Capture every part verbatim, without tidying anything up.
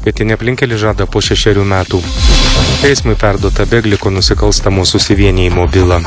Pietinė aplinkelė žada po šešerių metų. Teismui perduota Begliko nusikalstamo susivienijimo byla.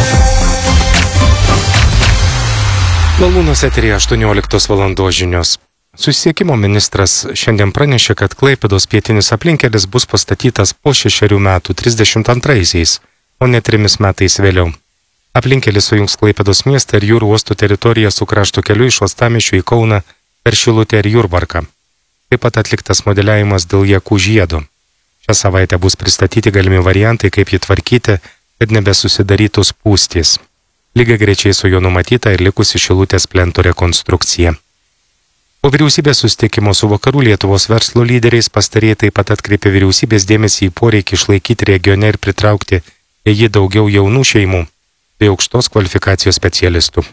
Malūnos eteryje aštuonioliktos valandos žinios. Susisiekimo ministras šiandien pranešė, kad Klaipėdos pietinis aplinkelis bus pastatytas po šešerių metų trisdešimt antraisiais, o ne trimis metais vėliau. Aplinkelis sujungs Klaipėdos miestą ir jūrų uostų teritoriją su krašto keliu iš Uostamiesčio į Kauną per Šilutę ir Jurbarką. Taip pat atliktas modeliavimas dėl Jakų žiedo. Šią savaitę bus pristatyti galimi variantai, kaip jį tvarkyti, kad nebesusidarytų spūstys. Lygiai grečiai su juo numatyta ir likusi Šilutės plento rekonstrukcija. Po vyriausybės susitikimo su Vakarų Lietuvos verslo lyderiais pastarieji taip pat atkreipė vyriausybės dėmesį į poreikį išlaikyti regione ir pritraukti į jį daugiau jaunų šeimų bei aukštos kvalifikacijos specialistų.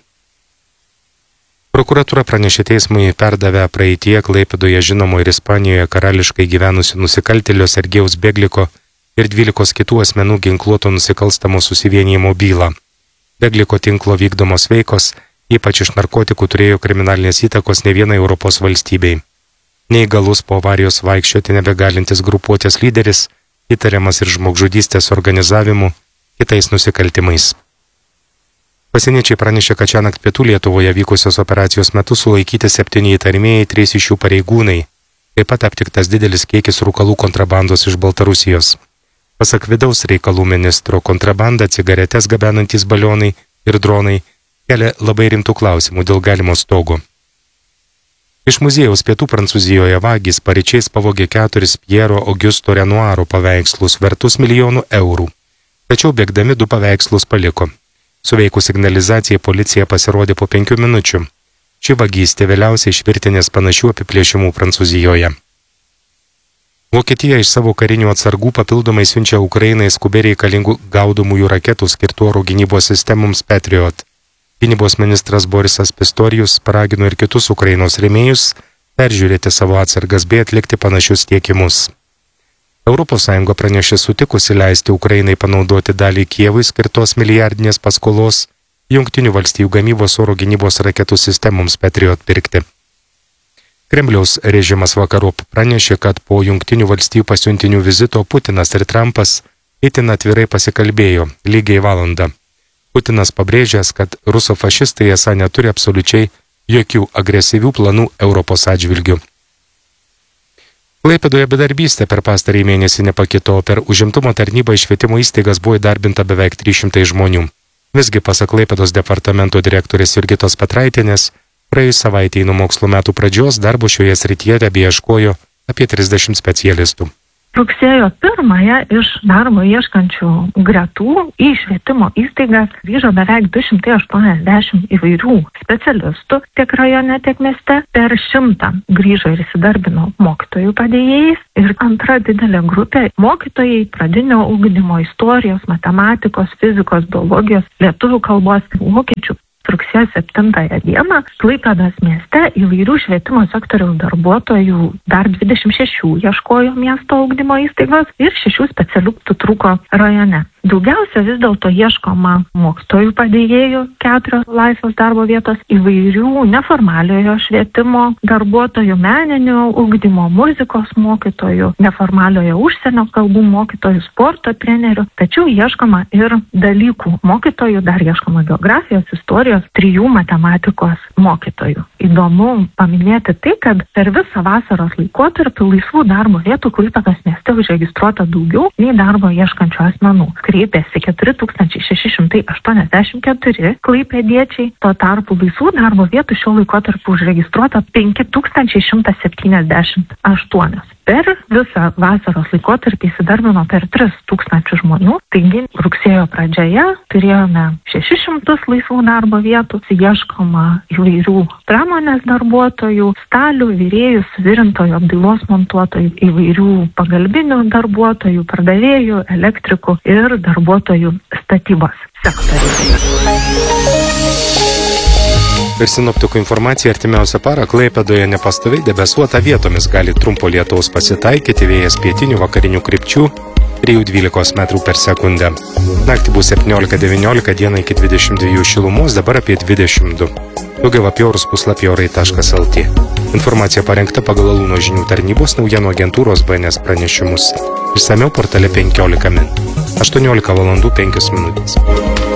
Prokuratūra pranešė teismui perdavę praeityje Klaipėdoje žinomo ir Ispanijoje karališkai gyvenusi nusikaltėlio Sergejaus Begliko ir dvylikos kitų asmenų ginkluoto nusikalstamo susivienijimo bylą. Begliko tinklo vykdomos veikos, ypač iš narkotikų, turėjo kriminalinės įtakos ne vienai Europos valstybei. Neįgalus po avarijos vaikščioti nebegalintis grupuotės lyderis, įtariamas ir žmogžudystės organizavimu, kitais nusikaltimais. Pasieniečiai pranešė, kad šiąnakt pietų Lietuvoje vykusios operacijos metu sulaikyti septyni įtarimieji, trys iš jų pareigūnai. Taip pat aptiktas didelis kiekis rūkalų kontrabandos iš Baltarusijos. Pasak vidaus reikalų ministro, kontrabanda, cigaretės gabenantys balionai ir dronai kelia labai rimtų klausimų dėl galimo stogo. Iš muziejaus pietų Prancūzijoje vagys paryčiais pavogė keturis Piero Augusto Renoiro paveikslus vertus milijonų eurų. Tačiau bėgdami du paveikslus paliko. Suveikus signalizacijai policija pasirodė po penkių minučių. Ši vagystė vėliausiai iš virtinės panašių apiplėšimų Prancūzijoje. Vokietija iš savo karinių atsargų papildomai siunčia Ukrainai skubiai reikalingų gaudomųjų raketų skirtų oro gynybos sistemoms Patriot. Gynybos ministras Borisas Pistorijus paragino ir kitus Ukrainos rėmėjus peržiūrėti savo atsargas bei atlikti panašius tiekimus. Europos Sąjunga pranešė sutikusi leisti Ukrainai panaudoti dalį Kijevui skirtos milijardinės paskolos Jungtinių valstijų gamybos oro gynybos raketų sistemoms Patriot pirkti. Kremliaus režimas vakarop pranešė, kad po Jungtinių valstijų pasiuntinių vizito Putinas ir Trumpas itin atvirai pasikalbėjo lygiai valandą. Putinas pabrėžęs, kad rusų fašistai esą neturi absoliučiai jokių agresyvių planų Europos atžvilgių. Klaipėdoje bedarbystė per pastarąjį mėnesį nepakito, o per užimtumo tarnybą iš švietimo įstaigas buvo įdarbinta beveik trys šimtai žmonių. Visgi, pasak Klaipėdos departamento direktorės Jurgitos Petraitienės, praėjus savaitei nuo mokslo metų pradžios darbo šioje srityje tebeieškojo apie trisdešimt specialistų. Rugsėjo pirmąją iš darbo ieškančių gretų į švietimo įstaigas grįžo beveik du šimtai aštuoniasdešimt įvairių specialistų tiek rajone, tiek mieste. Per šimtą grįžo ir įsidarbino mokytojų padėjėjais. Ir antra didelė grupė - mokytojai pradinio ugdymo, istorijos, matematikos, fizikos, biologijos, lietuvių kalbos, vokiečių. Rugsėjo septintąją dieną Klaipėdos mieste įvairių švietimo sektoriaus darbuotojų dar dvidešimt šešių ieškojo miesto ugdymo įstaigos ir šešių specialistų trūko rajone. Daugiausia vis dėlto ieškoma mokytojų padėjėjų, keturios laisvos darbo vietos, įvairių neformaliojo švietimo darbuotojų, meninio ugdymo, muzikos mokytojų, neformaliojo užsienio kalbų mokytojų, sporto trenerių, tačiau ieškoma ir dalykų mokytojų, dar ieškoma geografijos, istorijos, trijų matematikos mokytojų. Įdomu paminėti tai, kad per visą vasaros laikotarpį laisvų darbo vietų Klaipėdos mieste užregistruota daugiau nei darbo ieškančių asmenų. Kreipėsi keturi tūkstančiai šeši šimtai aštuoniasdešimt keturi klaipėdiečiai, tuo tarpu laisvų darbo vietų šiuo laikotarpiu užregistruota penki tūkstančiai šimtas septyniasdešimt aštuoni. Per visą vasaros laikotarpį įsidarbino per tris tūkstančius žmonių, taigi rugsėjo pradžioje turėjome šešis šimtus laisvų darbo vietų, ieškoma įvairių pramonės darbuotojų, stalių, virėjų, suvirintojų, apdailos montuotojų, įvairių pagalbinių darbuotojų, pardavėjų, elektrikų ir darbuotojų statybos sektoriuje. Per sinoptikų informaciją artimiausią parą Klaipėdoje nepastoviai debesuota, vietomis gali trumpo lietaus pasitaikyti, vėjas pietinių vakarinių krypčių, trijų dvylikos metrų per sekundę. Naktį bus septyniolika devyniolika, dieną iki dvidešimt dviejų šilumos, dabar apie dvidešimt du. Daugiau apie orus puslapyje orai taškas el tė. Informacija parengta pagal Alūno žinių tarnybos naujienų agentūros B N S pranešimus. Išsamiau portale penkiolika min. aštuoniolika valandų penkios minutės.